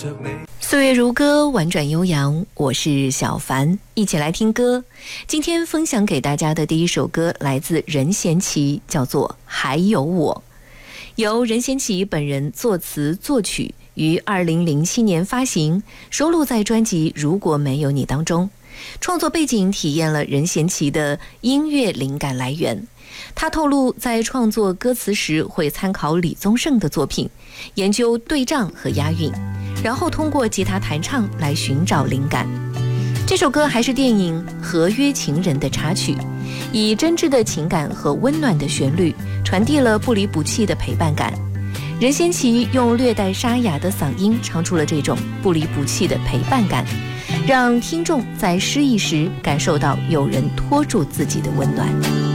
岁月如歌，婉转悠扬，我是小凡，一起来听歌。今天分享给大家的第一首歌来自任贤齐，叫做《还有我》，由任贤齐本人作词作曲，于2007年发行，收录在专辑《如果没有你》当中。创作背景体验了任贤齐的音乐灵感来源。他透露，在创作歌词时会参考李宗盛的作品，研究对仗和押韵，然后通过吉他弹唱来寻找灵感。这首歌还是电影《合约情人》的插曲，以真挚的情感和温暖的旋律，传递了不离不弃的陪伴感。任贤齐用略带沙哑的嗓音唱出了这种不离不弃的陪伴感，让听众在失意时感受到有人拖住自己的温暖。